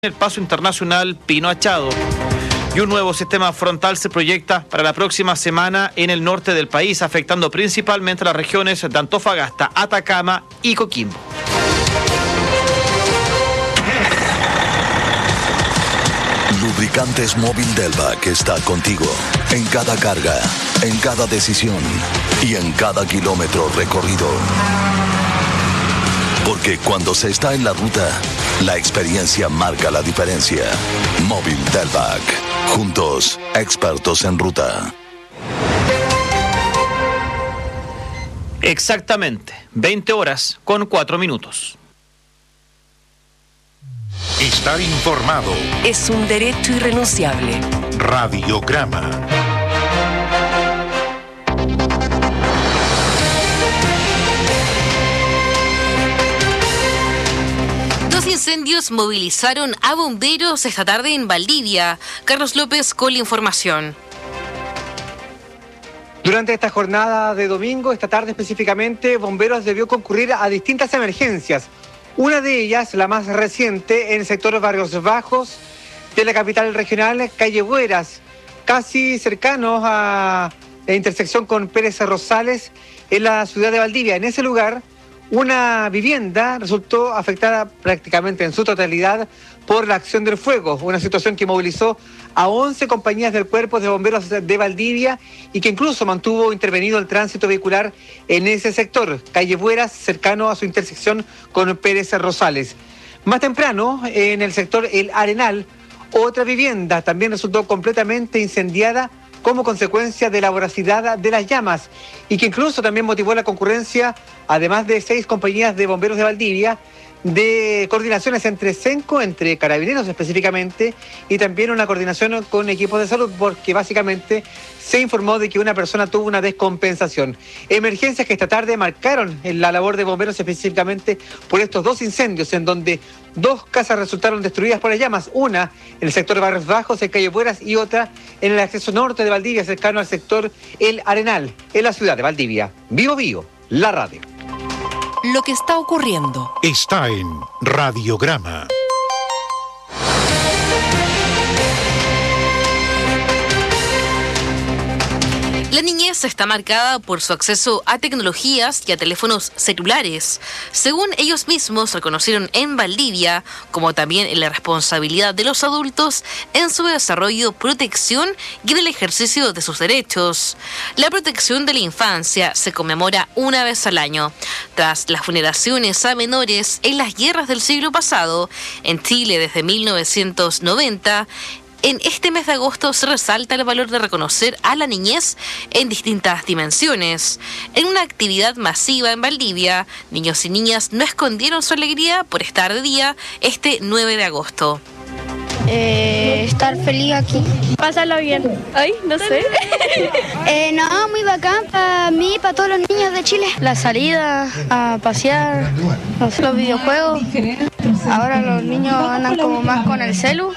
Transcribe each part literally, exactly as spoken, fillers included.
El paso internacional Pino Achado. Y un nuevo sistema frontal se proyecta para la próxima semana en el norte del país, afectando principalmente las regiones de Antofagasta, Atacama y Coquimbo. Lubricantes Móvil Delvac está contigo en cada carga, en cada decisión y en cada kilómetro recorrido. Porque cuando se está en la ruta, la experiencia marca la diferencia. Móvil Delvac. Juntos, expertos en ruta. Exactamente, veinte horas con cuatro minutos. Estar informado es un derecho irrenunciable. Radiograma. Dos incendios movilizaron a bomberos esta tarde en Valdivia. Carlos López con la información. Durante esta jornada de domingo, esta tarde específicamente, bomberos debió concurrir a distintas emergencias. Una de ellas, la más reciente, en el sector Barrios Bajos de la capital regional, Calle Bueras, casi cercanos a la intersección con Pérez Rosales en la ciudad de Valdivia. En ese lugar, una vivienda resultó afectada prácticamente en su totalidad por la acción del fuego, una situación que movilizó a once compañías del Cuerpo de Bomberos de Valdivia y que incluso mantuvo intervenido el tránsito vehicular en ese sector, Calle Bueras, cercano a su intersección con Pérez Rosales. Más temprano, en el sector El Arenal, otra vivienda también resultó completamente incendiada como consecuencia de la voracidad de las llamas y que incluso también motivó la concurrencia, además de seis compañías de bomberos de Valdivia, de coordinaciones entre Senco, entre carabineros específicamente, y también una coordinación con equipos de salud, porque básicamente se informó de que una persona tuvo una descompensación. Emergencias que esta tarde marcaron en la labor de bomberos específicamente por estos dos incendios, en donde dos casas resultaron destruidas por las llamas, una en el sector Barrios Bajos, en Calle Bueras, y otra en el acceso norte de Valdivia, cercano al sector El Arenal, en la ciudad de Valdivia. Vivo Vivo, la radio. Lo que está ocurriendo está en Radiograma. La niñez está marcada por su acceso a tecnologías y a teléfonos celulares. Según ellos mismos reconocieron en Valdivia, como también en la responsabilidad de los adultos en su desarrollo, protección y en el ejercicio de sus derechos. La protección de la infancia se conmemora una vez al año. Tras las vulneraciones a menores en las guerras del siglo pasado, en Chile desde mil novecientos noventa, en este mes de agosto se resalta el valor de reconocer a la niñez en distintas dimensiones. En una actividad masiva en Valdivia, niños y niñas no escondieron su alegría por estar de día este nueve de agosto. Eh, estar feliz aquí. Pasarlo bien. Ay, no sé. eh, no, muy bacán para mí, para todos los niños de Chile. La salida a pasear, los, los videojuegos. Ahora los niños andan como más con el celu.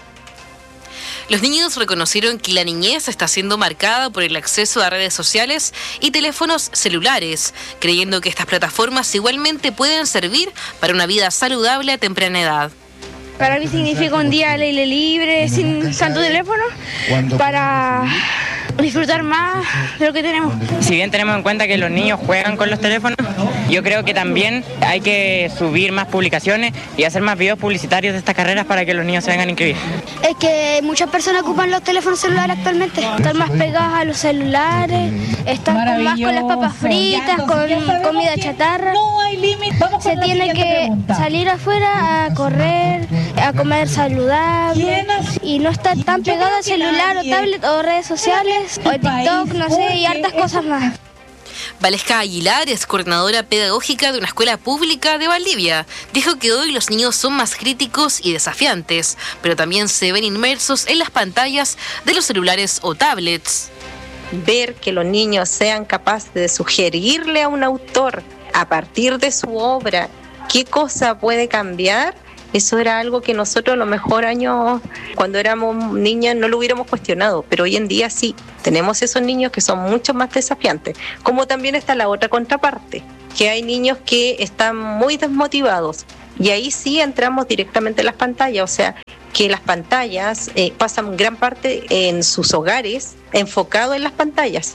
Los niños reconocieron que la niñez está siendo marcada por el acceso a redes sociales y teléfonos celulares, creyendo que estas plataformas igualmente pueden servir para una vida saludable a temprana edad. Para mí significa un día al aire libre, sin tanto teléfono, para disfrutar más de lo que tenemos. Si bien tenemos en cuenta que los niños juegan con los teléfonos, yo creo que también hay que subir más publicaciones y hacer más videos publicitarios de estas carreras para que los niños se vengan a inscribir. Es que muchas personas ocupan los teléfonos celulares actualmente. Están más pegadas a los celulares, están con más con las papas fritas, con comida chatarra. Se tiene que salir afuera a correr, a comer saludable y no estar tan pegado al celular o tablet o redes sociales o TikTok, no sé, y hartas cosas más. Valesca Aguilar es coordinadora pedagógica de una escuela pública de Valdivia. Dijo que hoy los niños son más críticos y desafiantes, pero también se ven inmersos en las pantallas de los celulares o tablets. Ver que los niños sean capaces de sugerirle a un autor a partir de su obra qué cosa puede cambiar, eso era algo que nosotros a lo mejor años, cuando éramos niñas, no lo hubiéramos cuestionado, pero hoy en día sí, tenemos esos niños que son mucho más desafiantes, como también está la otra contraparte, que hay niños que están muy desmotivados, Y ahí sí entramos directamente en las pantallas, o sea, que las pantallas eh, pasan gran parte en sus hogares enfocado en las pantallas.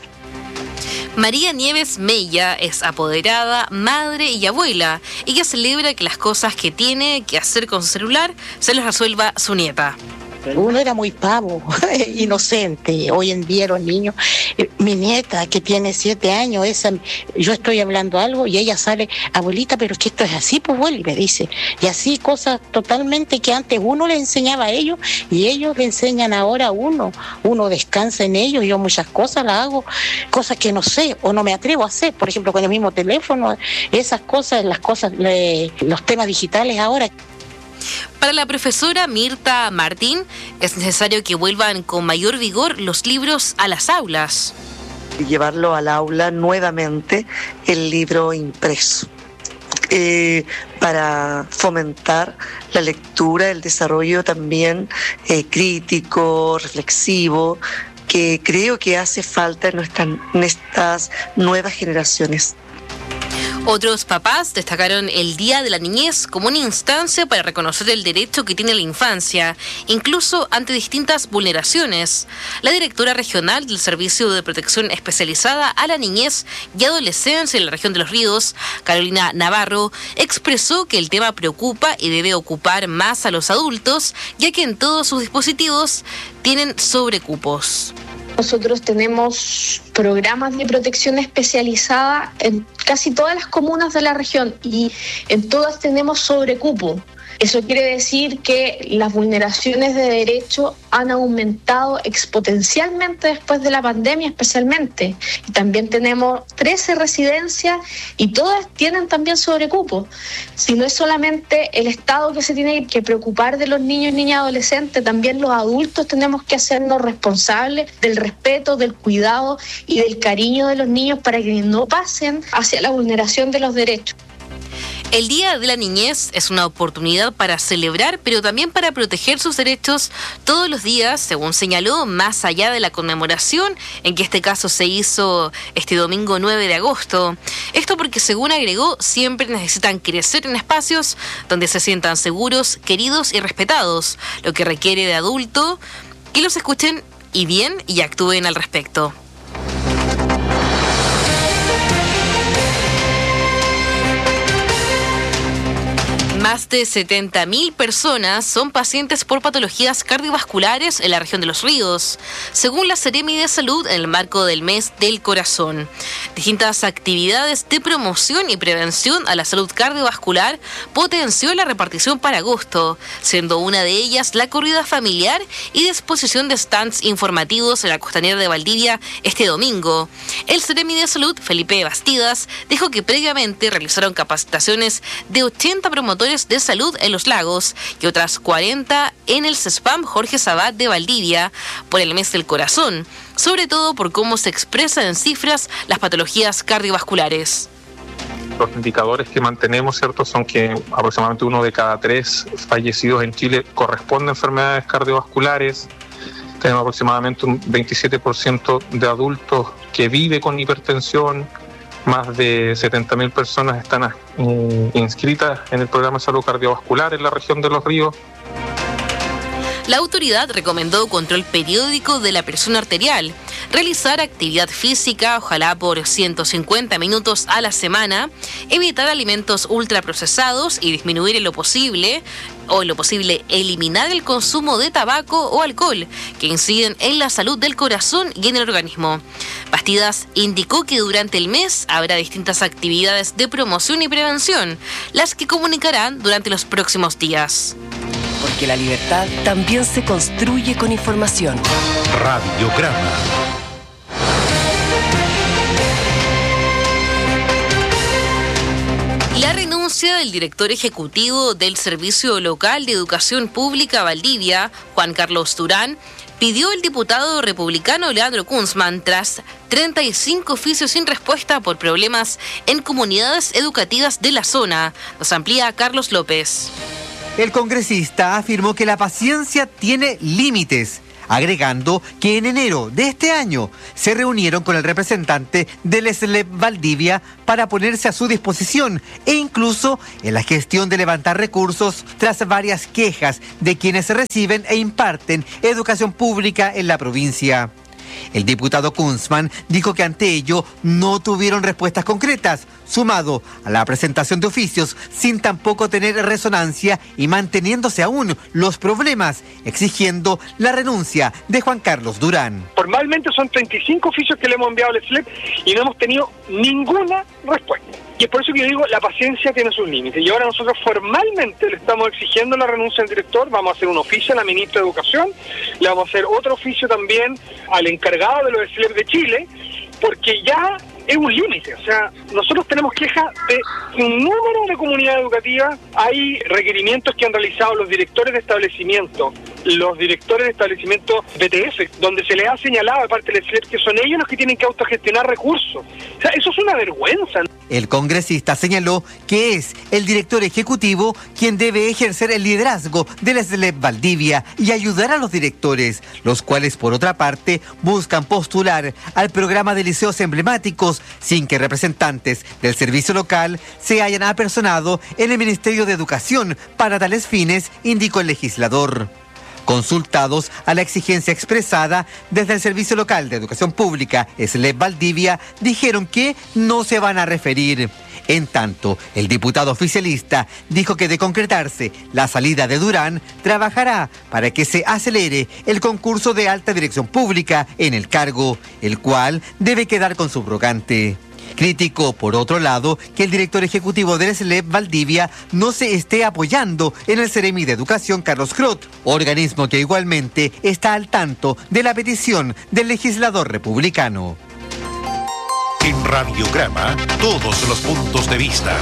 María Nieves Mella es apoderada, madre y abuela. Ella celebra que las cosas que tiene que hacer con su celular se las resuelva su nieta. Uno era muy pavo, inocente. Hoy en día los niños, eh, mi nieta que tiene siete años, esa, yo estoy hablando algo y ella sale, abuelita, pero es que esto es así, pues bueno, y me dice, y así cosas totalmente que antes uno le enseñaba a ellos y ellos le enseñan ahora a uno, uno descansa en ellos. Yo muchas cosas las hago, cosas que no sé o no me atrevo a hacer, por ejemplo con el mismo teléfono, esas cosas, las cosas, le, los temas digitales ahora. Para la profesora Mirta Martín, es necesario que vuelvan con mayor vigor los libros a las aulas. Llevarlo al aula nuevamente el libro impreso, eh, para fomentar la lectura, el desarrollo también eh, crítico, reflexivo, que creo que hace falta en, nuestra, en estas nuevas generaciones. Otros papás destacaron el Día de la Niñez como una instancia para reconocer el derecho que tiene la infancia, incluso ante distintas vulneraciones. La directora regional del Servicio de Protección Especializada a la Niñez y Adolescencia en la región de Los Ríos, Carolina Navarro, expresó que el tema preocupa y debe ocupar más a los adultos, ya que en todos sus dispositivos tienen sobrecupos. Nosotros tenemos programas de protección especializada en casi todas las comunas de la región y en todas tenemos sobrecupo. Eso quiere decir que las vulneraciones de derecho han aumentado exponencialmente después de la pandemia, especialmente. Y también tenemos trece residencias y todas tienen también sobrecupo. Si no es solamente el Estado que se tiene que preocupar de los niños, niñas, adolescentes, también los adultos tenemos que hacernos responsables del respeto, del cuidado y del cariño de los niños para que no pasen hacia la vulneración de los derechos. El Día de la Niñez es una oportunidad para celebrar, pero también para proteger sus derechos todos los días, según señaló, más allá de la conmemoración, en que este caso se hizo este domingo nueve de agosto. Esto porque, según agregó, siempre necesitan crecer en espacios donde se sientan seguros, queridos y respetados, lo que requiere de adulto que los escuchen y bien y actúen al respecto. Más de setenta mil personas son pacientes por patologías cardiovasculares en la región de Los Ríos, según la Seremi de Salud en el marco del mes del corazón. Distintas actividades de promoción y prevención a la salud cardiovascular potenció la repartición para agosto, siendo una de ellas la corrida familiar y disposición de stands informativos en la costanera de Valdivia este domingo. El Seremi de Salud, Felipe Bastidas, dijo que previamente realizaron capacitaciones de ochenta promotores de salud en Los Lagos y otras cuarenta en el CESPAM Jorge Sabat de Valdivia por el mes del corazón, sobre todo por cómo se expresan en cifras las patologías cardiovasculares. Los indicadores que mantenemos, ¿cierto?, son que aproximadamente uno de cada tres fallecidos en Chile corresponde a enfermedades cardiovasculares. Tenemos aproximadamente un veintisiete por ciento de adultos que vive con hipertensión. Más de setenta mil personas están eh, inscritas en el programa de salud cardiovascular en la región de Los Ríos. La autoridad recomendó control periódico de la presión arterial, realizar actividad física, ojalá por ciento cincuenta minutos a la semana, evitar alimentos ultraprocesados y disminuir en lo posible, o en lo posible eliminar el consumo de tabaco o alcohol, que inciden en la salud del corazón y en el organismo. Bastidas indicó que durante el mes habrá distintas actividades de promoción y prevención, las que comunicarán durante los próximos días. Porque la libertad también se construye con información. Radiograma. La renuncia del director ejecutivo del Servicio Local de Educación Pública Valdivia, Juan Carlos Durán, pidió el diputado republicano Leandro Kunzman tras treinta y cinco oficios sin respuesta por problemas en comunidades educativas de la zona. Nos amplía Carlos López. El congresista afirmó que la paciencia tiene límites. agregando que en enero de este año se reunieron con el representante del S L E P Valdivia para ponerse a su disposición e incluso en la gestión de levantar recursos tras varias quejas de quienes reciben e imparten educación pública en la provincia. El diputado Kunzman dijo que ante ello no tuvieron respuestas concretas, sumado a la presentación de oficios sin tampoco tener resonancia y manteniéndose aún los problemas, exigiendo la renuncia de Juan Carlos Durán. Formalmente son treinta y cinco oficios que le hemos enviado al S L E P y no hemos tenido ninguna respuesta. Y es por eso que yo digo, la paciencia tiene sus límites. Y ahora nosotros formalmente le estamos exigiendo la renuncia del director, vamos a hacer un oficio a la ministra de Educación, le vamos a hacer otro oficio también al encargado de los S L E P de Chile, porque ya es un límite. O sea, nosotros tenemos quejas de un número de comunidades educativas, hay requerimientos que han realizado los directores de establecimiento, los directores de establecimiento B T F, donde se les ha señalado de parte del S L E P que son ellos los que tienen que autogestionar recursos. O sea, eso es una vergüenza. El congresista señaló que es el director ejecutivo quien debe ejercer el liderazgo del S L E P Valdivia y ayudar a los directores, los cuales por otra parte buscan postular al programa de liceos emblemáticos sin que representantes del servicio local se hayan apersonado en el Ministerio de Educación para tales fines, indicó el legislador. Consultados a la exigencia expresada desde el Servicio Local de Educación Pública, S L E P Valdivia, dijeron que no se van a referir. En tanto, el diputado oficialista dijo que de concretarse la salida de Durán, trabajará para que se acelere el concurso de alta dirección pública en el cargo, el cual debe quedar con subrogante. Criticó, por otro lado, que el director ejecutivo del S L E P Valdivia no se esté apoyando en el Ceremi de Educación Carlos Crot, organismo que igualmente está al tanto de la petición del legislador republicano. En Radiograma, todos los puntos de vista.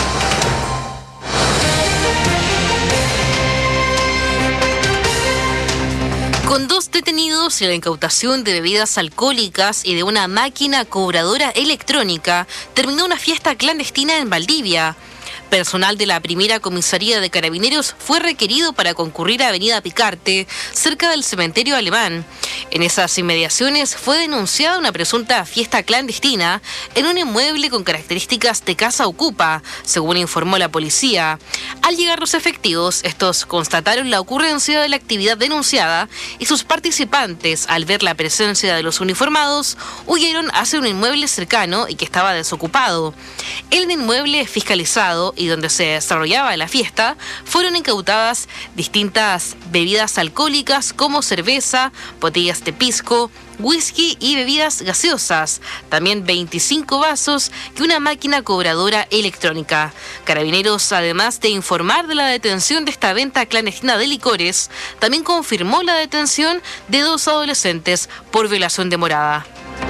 Con dos detenidos y la incautación de bebidas alcohólicas y de una máquina cobradora electrónica, terminó una fiesta clandestina en Valdivia. Personal de la primera comisaría de Carabineros fue requerido para concurrir a Avenida Picarte, cerca del cementerio alemán. En esas inmediaciones fue denunciada una presunta fiesta clandestina en un inmueble con características de casa ocupa, según informó la policía. Al llegar los efectivos, estos constataron la ocurrencia de la actividad denunciada y sus participantes, al ver la presencia de los uniformados, huyeron hacia un inmueble cercano y que estaba desocupado. En el inmueble fiscalizado y donde se desarrollaba la fiesta, fueron incautadas distintas bebidas alcohólicas como cerveza, botellas de pisco, whisky y bebidas gaseosas, también veinticinco vasos y una máquina cobradora electrónica. Carabineros, además de informar de la detención de esta venta clandestina de licores, también confirmó la detención de dos adolescentes por violación de morada.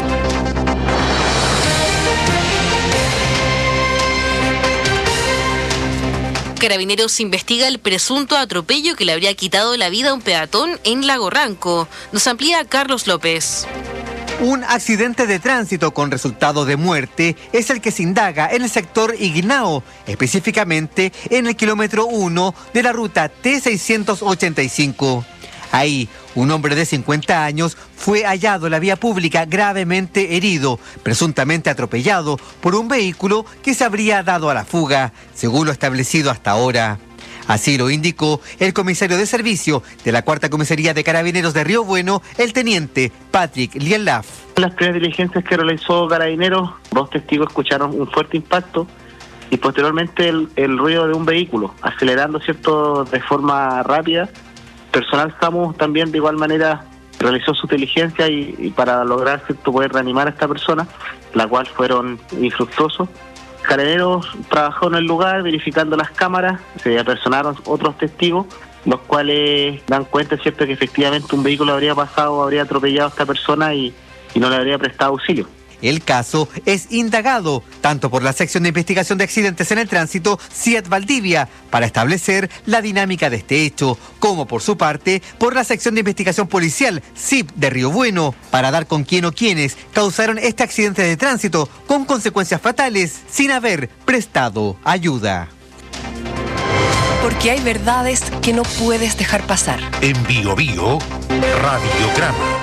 Carabineros investiga el presunto atropello que le habría quitado la vida a un peatón en Lago Ranco. Nos amplía Carlos López. Un accidente de tránsito con resultado de muerte es el que se indaga en el sector Ignao, específicamente en el kilómetro uno de la ruta T seiscientos ochenta y cinco. Ahí, un hombre de cincuenta años fue hallado en la vía pública gravemente herido, presuntamente atropellado por un vehículo que se habría dado a la fuga, según lo establecido hasta ahora. Así lo indicó el comisario de servicio de la Cuarta Comisaría de Carabineros de Río Bueno, el teniente Patrick Lielaf. En las primeras diligencias que realizó Carabineros, dos testigos escucharon un fuerte impacto y posteriormente el, el ruido de un vehículo, acelerando, ¿cierto?, de forma rápida. Personal SAMU también de igual manera realizó su diligencia y, y para lograr, ¿cierto?, poder reanimar a esta persona, la cual fueron infructuosos. Carabineros trabajó en el lugar verificando las cámaras, se apersonaron otros testigos, los cuales dan cuenta, ¿cierto?, que efectivamente un vehículo habría pasado, habría atropellado a esta persona y, y no le habría prestado auxilio. El caso es indagado tanto por la Sección de Investigación de Accidentes en el Tránsito, C I A T Valdivia, para establecer la dinámica de este hecho, como por su parte por la Sección de Investigación Policial, C I P de Río Bueno, para dar con quién o quiénes causaron este accidente de tránsito con consecuencias fatales sin haber prestado ayuda. Porque hay verdades que no puedes dejar pasar. En Bio Bio, Radiograma.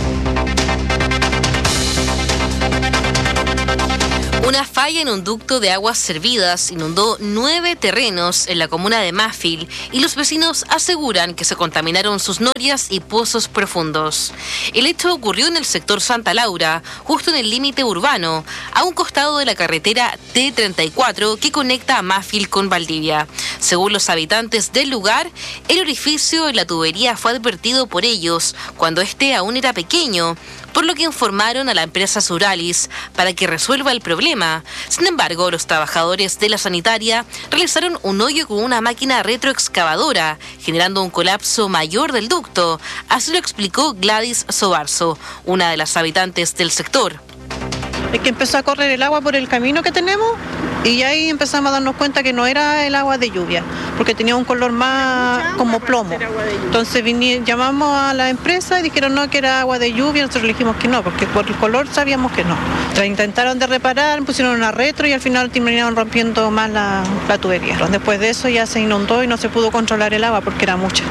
Una falla en un ducto de aguas servidas inundó nueve terrenos en la comuna de Mafil y los vecinos aseguran que se contaminaron sus norias y pozos profundos. El hecho ocurrió en el sector Santa Laura, justo en el límite urbano, a un costado de la carretera T treinta y cuatro que conecta a Mafil con Valdivia. Según los habitantes del lugar, el orificio en la tubería fue advertido por ellos cuando este aún era pequeño, por lo que informaron a la empresa Suralis para que resuelva el problema. Sin embargo, los trabajadores de la sanitaria realizaron un hoyo con una máquina retroexcavadora, generando un colapso mayor del ducto. Así lo explicó Gladys Sobarzo, una de las habitantes del sector. Es que empezó a correr el agua por el camino que tenemos y ahí empezamos a darnos cuenta que no era el agua de lluvia, porque tenía un color más como plomo. Entonces viní, llamamos a la empresa y dijeron no, que era agua de lluvia. Nosotros le dijimos que no, porque por el color sabíamos que no. La intentaron de reparar, pusieron una retro y al final terminaron rompiendo más la, la tubería. Después de eso ya se inundó y no se pudo controlar el agua porque era mucha.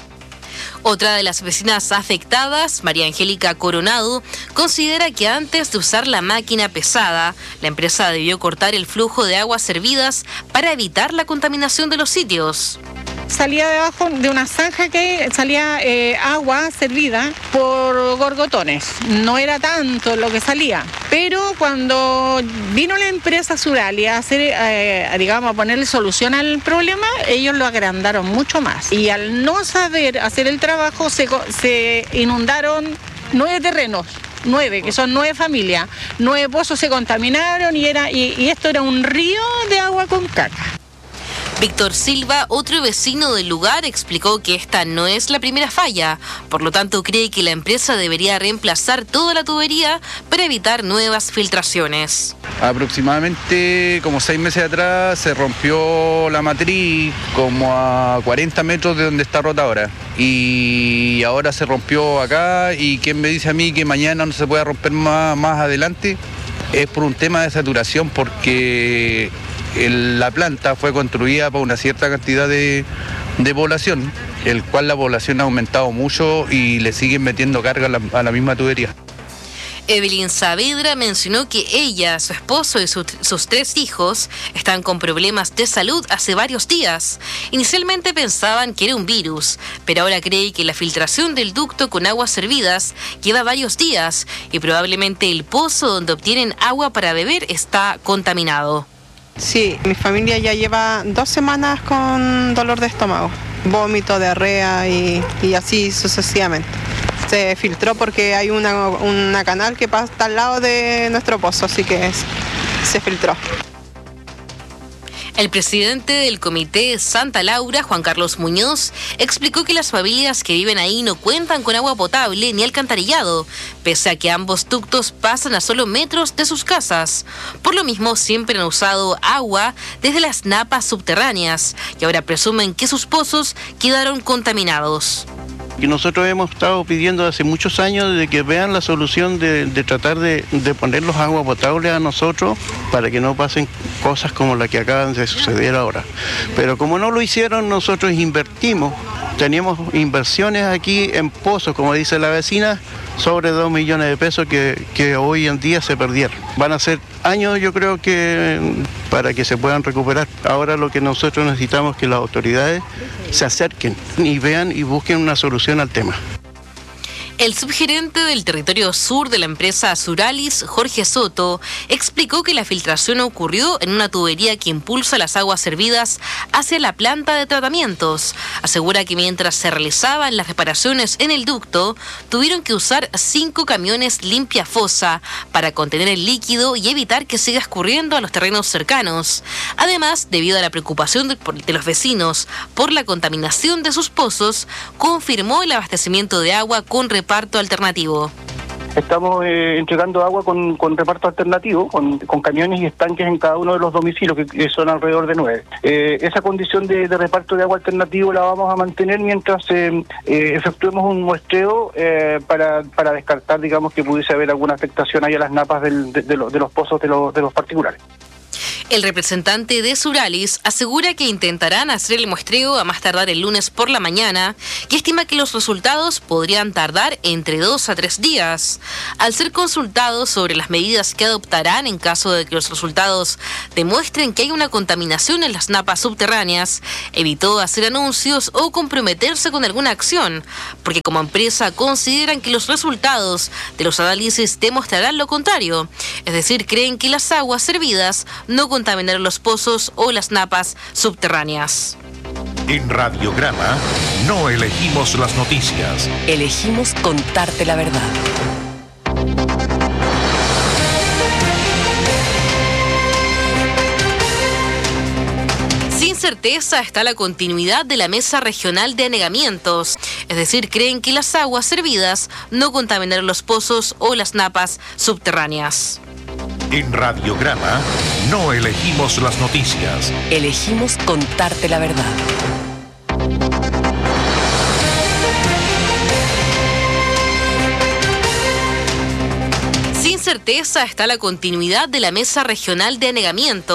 Otra de las vecinas afectadas, María Angélica Coronado, considera que antes de usar la máquina pesada, la empresa debió cortar el flujo de aguas servidas para evitar la contaminación de los sitios. Salía debajo de una zanja que salía eh, agua servida por gorgotones. No era tanto lo que salía, pero cuando vino la empresa Suralis a hacer, eh, digamos, a ponerle solución al problema, ellos lo agrandaron mucho más. Y al no saber hacer el trabajo, se, se inundaron nueve terrenos. Nueve, que son nueve familias. Nueve pozos se contaminaron y, era, y, y esto era un río de agua con caca. Víctor Silva, otro vecino del lugar, explicó que esta no es la primera falla, por lo tanto cree que la empresa debería reemplazar toda la tubería para evitar nuevas filtraciones. Aproximadamente como seis meses atrás se rompió la matriz como a cuarenta metros de donde está rota ahora, y ahora se rompió acá, y quien me dice a mí que mañana no se puede romper más, más adelante es por un tema de saturación, porque El, la planta fue construida para una cierta cantidad de, de población, el cual la población ha aumentado mucho y le siguen metiendo carga a la, a la misma tubería. Evelyn Saavedra mencionó que ella, su esposo y su, sus tres hijos están con problemas de salud hace varios días. Inicialmente pensaban que era un virus, pero ahora cree que la filtración del ducto con aguas servidas lleva varios días y probablemente el pozo donde obtienen agua para beber está contaminado. Sí, mi familia ya lleva dos semanas con dolor de estómago, vómito, diarrea y, y así sucesivamente. Se filtró porque hay una, una canal que pasa al lado de nuestro pozo, así que es, se filtró. El presidente del comité Santa Laura, Juan Carlos Muñoz, explicó que las familias que viven ahí no cuentan con agua potable ni alcantarillado, pese a que ambos ductos pasan a solo metros de sus casas. Por lo mismo, siempre han usado agua desde las napas subterráneas y ahora presumen que sus pozos quedaron contaminados. Y nosotros hemos estado pidiendo hace muchos años de que vean la solución de, de tratar de, de ponerlos agua potable a nosotros para que no pasen cosas como la que acaban de suceder ahora. Pero como no lo hicieron, nosotros invertimos, teníamos inversiones aquí en pozos, como dice la vecina, sobre dos millones de pesos que, que hoy en día se perdieron. Van a ser años, yo creo, que para que se puedan recuperar. Ahora lo que nosotros necesitamos es que las autoridades se acerquen y vean y busquen una solución al tema. El subgerente del territorio sur de la empresa Suralis, Jorge Soto, explicó que la filtración ocurrió en una tubería que impulsa las aguas servidas hacia la planta de tratamientos. Asegura que mientras se realizaban las reparaciones en el ducto, tuvieron que usar cinco camiones limpia fosa para contener el líquido y evitar que siga escurriendo a los terrenos cercanos. Además, debido a la preocupación de, de los vecinos por la contaminación de sus pozos, confirmó el abastecimiento de agua con reparto alternativo. Estamos eh, entregando agua con, con reparto alternativo, con, con camiones y estanques en cada uno de los domicilios, que, que son alrededor de nueve. Eh, esa condición de, de reparto de agua alternativo la vamos a mantener mientras eh, eh, efectuemos un muestreo eh, para, para descartar, digamos, que pudiese haber alguna afectación ahí a las napas del, de, de, los, de los pozos de los, de los particulares. El representante de Suralis asegura que intentarán hacer el muestreo a más tardar el lunes por la mañana y estima que los resultados podrían tardar entre dos a tres días. Al ser consultados sobre las medidas que adoptarán en caso de que los resultados demuestren que hay una contaminación en las napas subterráneas, evitó hacer anuncios o comprometerse con alguna acción, porque como empresa consideran que los resultados de los análisis demostrarán lo contrario, es decir, creen que las aguas servidas no contaminar los pozos o las napas subterráneas. En Radiograma no elegimos las noticias. Elegimos contarte la verdad. Sin certeza está la continuidad de la mesa regional de anegamientos, es decir, creen que las aguas servidas no contaminaron los pozos o las napas subterráneas. En Radiograma no elegimos las noticias. Elegimos contarte la verdad. Sin certeza está la continuidad de la mesa regional de anegamientos.